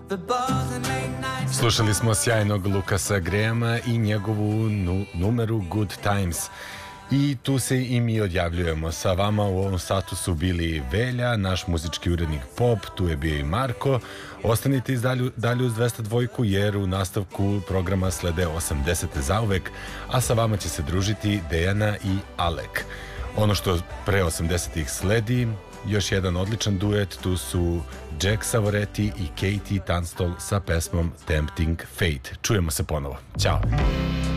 Slušali smo sjajnog Lukasa Grahama i njegovu numeru Good Times. I tu se i mi odjavljujemo. Sa vama u ovom satu su bili Velja, naš muzički urednik Pop, tu je bio i Marko. Ostanite dalje uz 202 jer u nastavku programa slede 80. zauvek, a sa vama će se družiti Dejana i Alek. Ono što pre 80-ih sledi, još jedan odličan duet, tu su Jack Savoretti i Katie Tunstall sa pesmom Tempting Fate. Čujemo se ponovo. Ćao!